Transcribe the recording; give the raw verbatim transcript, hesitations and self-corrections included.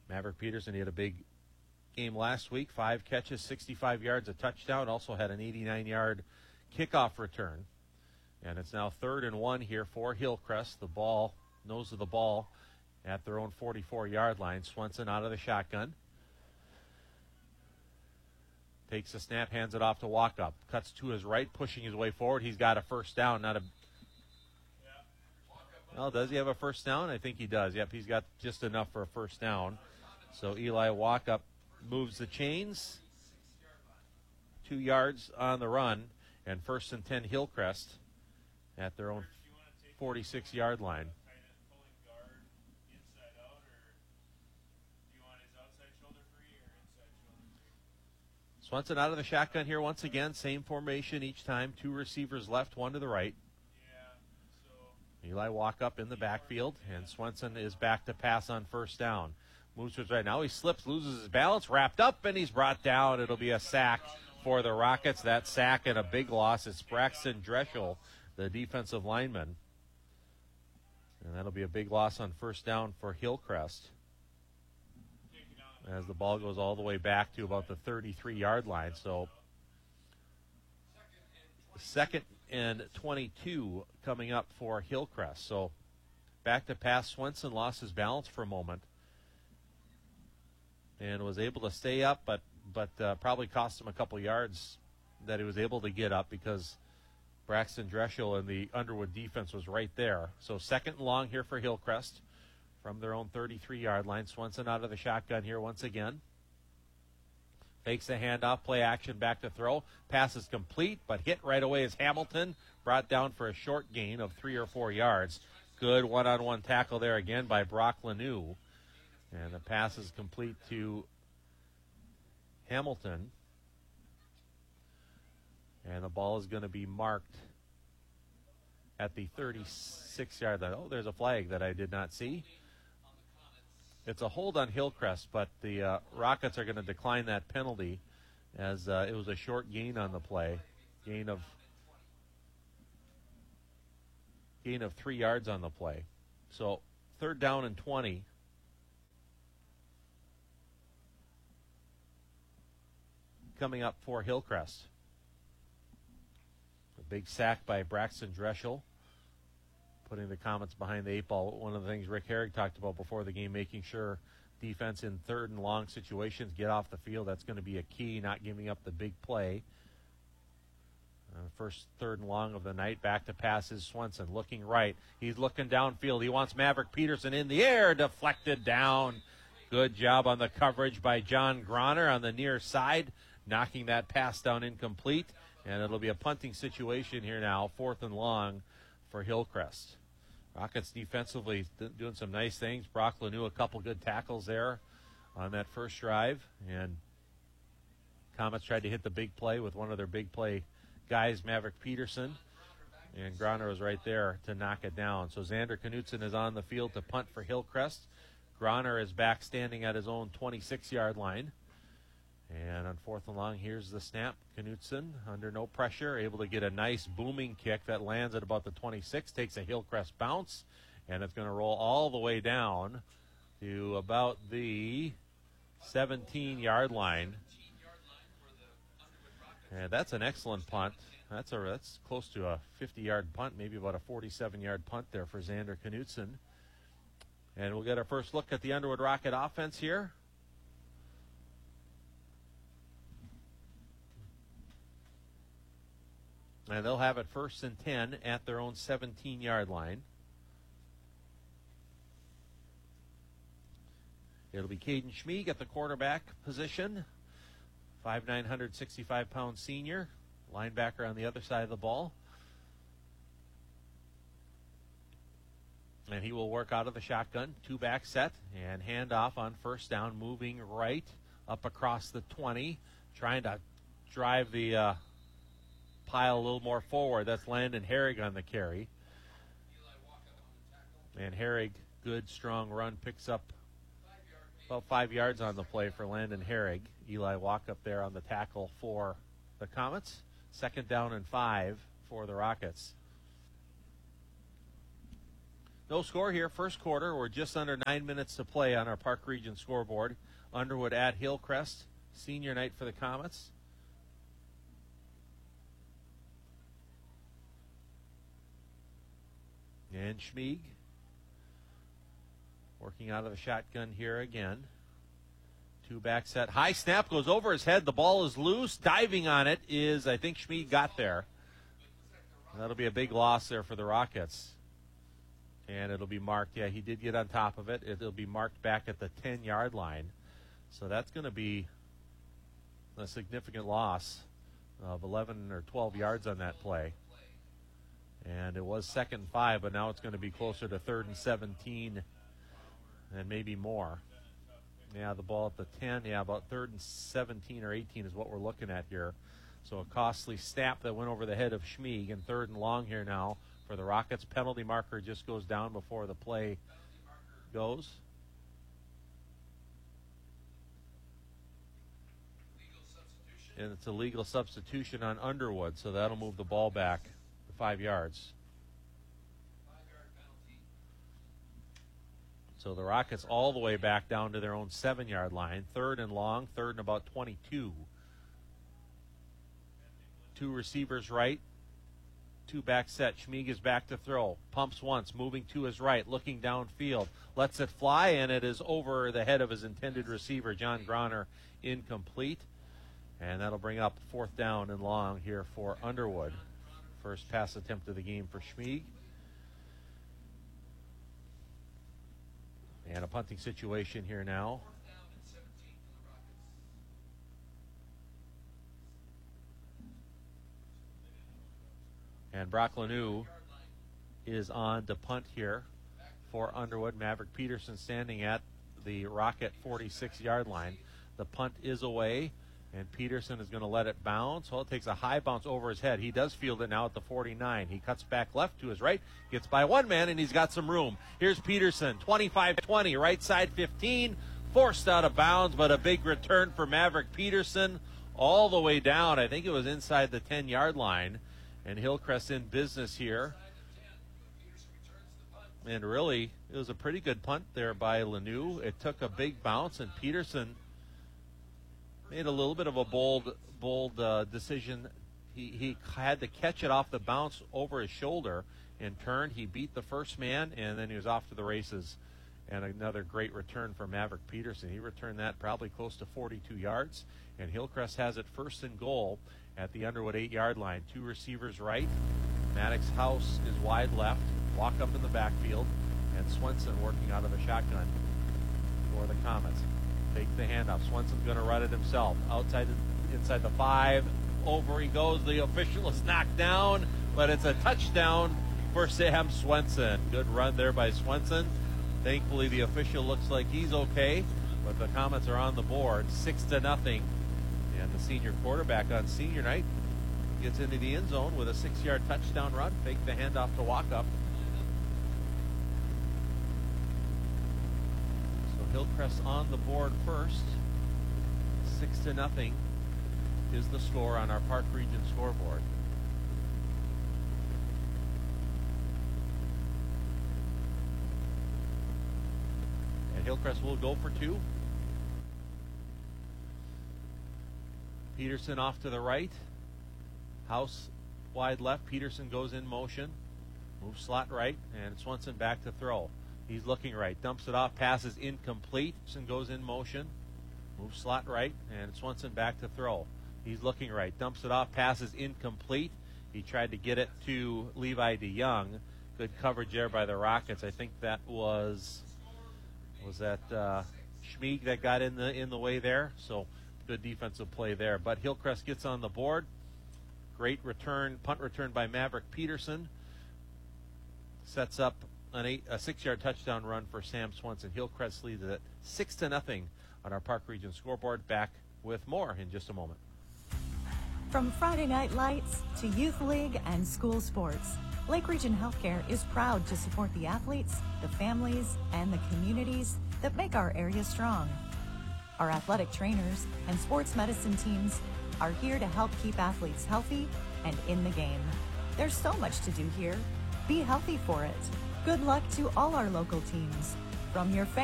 Maverick Peterson, he had a big game last week. Five catches, sixty-five yards, a touchdown. Also had an eighty-nine-yard kickoff return. And it's now third and one here for Hillcrest. The ball, nose of the ball at their own forty-four-yard line. Swenson out of the shotgun. Takes the snap, hands it off to Walkup. Cuts to his right, pushing his way forward. He's got a first down, not a... Well, does he have a first down? I think he does. Yep, he's got just enough for a first down. So Eli Walkup moves the chains. Two yards on the run. And first and ten Hillcrest at their own forty-six-yard line. Swenson out of the shotgun here once again. Same formation each time. Two receivers left, one to the right. Eli Walkup in the backfield, and Swenson is back to pass on first down. Moves to his right. Now he slips, loses his balance, wrapped up, and he's brought down. It'll be a sack for the Rockets. That sack and a big loss. It's Braxton Dreschel, the defensive lineman. And that'll be a big loss on first down for Hillcrest, as the ball goes all the way back to about the thirty-three-yard line. So second and twenty-two coming up for Hillcrest. So back to pass. Swenson lost his balance for a moment and was able to stay up, but but uh, probably cost him a couple yards that he was able to get up because Braxton Dreschel and the Underwood defense was right there. So second and long here for Hillcrest from their own thirty-three-yard line. Swenson out of the shotgun here once again. Fakes the handoff, play action, back to throw. Pass is complete, but hit right away is Hamilton. Brought down for a short gain of three or four yards. Good one-on-one tackle there again by Brock Lanou. And the pass is complete to Hamilton. And the ball is going to be marked at the thirty-six-yard line. Oh, there's a flag that I did not see. It's a hold on Hillcrest, but the uh, Rockets are going to decline that penalty as uh, it was a short gain on the play. Gain of gain of three yards on the play. So third down and twenty. Coming up for Hillcrest. A big sack by Braxton Dreschel, putting the Comets behind the eight ball. One of the things Rick Herrig talked about before the game, making sure defense in third and long situations get off the field. That's going to be a key, not giving up the big play. Uh, first third and long of the night. Back to pass is Swenson, looking right. He's looking downfield. He wants Maverick Peterson in the air, deflected down. Good job on the coverage by John Groner on the near side, knocking that pass down incomplete. And it'll be a punting situation here now, fourth and long for Hillcrest. Rockets defensively doing some nice things. Brock Lanou, a couple good tackles there on that first drive. And Comets tried to hit the big play with one of their big play guys, Maverick Peterson. And Groner was right there to knock it down. So Xander Knutson is on the field to punt for Hillcrest. Groner is back standing at his own twenty-six-yard line. And on fourth and long, here's the snap. Knutson, under no pressure, able to get a nice booming kick that lands at about the twenty-six, takes a Hillcrest bounce, and it's going to roll all the way down to about the seventeen-yard line. And that's an excellent punt. That's a that's close to a fifty-yard punt, maybe about a forty-seven-yard punt there for Xander Knutson. And we'll get our first look at the Underwood Rocket offense here. And they'll have it first and ten at their own seventeen-yard line. It'll be Caden Schmieg at the quarterback position. five nine, one hundred sixty-five pound senior. Linebacker on the other side of the ball. And he will work out of the shotgun. Two-back set and handoff on first down. Moving right up across the twenty. Trying to drive the... Uh, pile a little more forward. That's Landon Herrig on the carry. And Herrig, good strong run, picks up about five yards on the play for Landon Herrig. Eli Walkup there on the tackle for the Comets. Second down and five for the Rockets. No score here. First quarter. We're just under nine minutes to play on our Park Region scoreboard. Underwood at Hillcrest. Senior night for the Comets. And Schmieg working out of the shotgun here again. Two back set. High snap goes over his head. The ball is loose. Diving on it is, I think Schmieg got there. That'll be a big loss there for the Rockets. And it'll be marked. Yeah, he did get on top of it. It'll be marked back at the ten-yard line. So that's going to be a significant loss of eleven or twelve yards on that play. And it was second and five, but now it's going to be closer to third and seventeen and maybe more. Yeah, the ball at the ten. Yeah, about third and seventeen or eighteen is what we're looking at here. So a costly snap that went over the head of Schmieg, and third and long here now for the Rockets. Penalty marker just goes down before the play goes. And it's a legal substitution on Underwood, so that'll move the ball back to five yards. So the Rockets all the way back down to their own seven-yard line. Third and long, third and about twenty-two. Two receivers right, two back set. Schmieg is back to throw. Pumps once, moving to his right, looking downfield. Lets it fly, and it is over the head of his intended receiver, John Groner, incomplete. And that'll bring up fourth down and long here for Underwood. First pass attempt of the game for Schmieg. And a punting situation here now. And Brock Lanoux is on to punt here for Underwood. Maverick Peterson standing at the Rocket forty-six-yard line. The punt is away, and Peterson is going to let it bounce. Well, it takes a high bounce over his head. He does field it now at the forty-nine. He cuts back left to his right, gets by one man, and he's got some room. Here's Peterson, twenty-five twenty, right side fifteen, forced out of bounds, but a big return for Maverick Peterson all the way down. I think it was inside the ten-yard line. And Hillcrest in business here. And really, it was a pretty good punt there by Lanoux. It took a big bounce, and Peterson made a little bit of a bold bold uh, decision. He, he had to catch it off the bounce over his shoulder and turned. He beat the first man, and then he was off to the races. And another great return for Maverick Peterson. He returned that probably close to forty-two yards. And Hillcrest has it first and goal at the Underwood eight-yard line. Two receivers right. Maddox House is wide left. Walk up in the backfield. And Swenson working out of the shotgun for the Comets. Take the handoff. Swenson's going to run it himself. Outside, the, inside the five. Over he goes. The official is knocked down, but it's a touchdown for Sam Swenson. Good run there by Swenson. Thankfully, the official looks like he's okay, but the Comets are on the board, six to nothing. And the senior quarterback on senior night gets into the end zone with a six-yard touchdown run. Fake the handoff to Walkup. So Hillcrest on the board first. Six to nothing is the score on our Park Region scoreboard. And Hillcrest will go for two. Peterson off to the right. House wide left. Peterson goes in motion. Moves slot right. And Swenson back to throw. He's looking right. Dumps it off. Passes incomplete. Swenson goes in motion. Moves slot right. And Swenson back to throw. He's looking right. Dumps it off. Passes incomplete. He tried to get it to Levi DeYoung. Good coverage there by the Rockets. I think that was was that uh, Schmieg that got in the in the way there. So good defensive play there. But Hillcrest gets on the board. Great return, punt return by Maverick Peterson. Sets up an eight, a six-yard touchdown run for Sam Swenson. Hillcrest leads it six to nothing on our Park Region scoreboard. Back with more in just a moment. From Friday Night Lights to Youth League and school sports, Lake Region Healthcare is proud to support the athletes, the families, and the communities that make our area strong. Our athletic trainers and sports medicine teams are here to help keep athletes healthy and in the game. There's so much to do here. Be healthy for it. Good luck to all our local teams. From your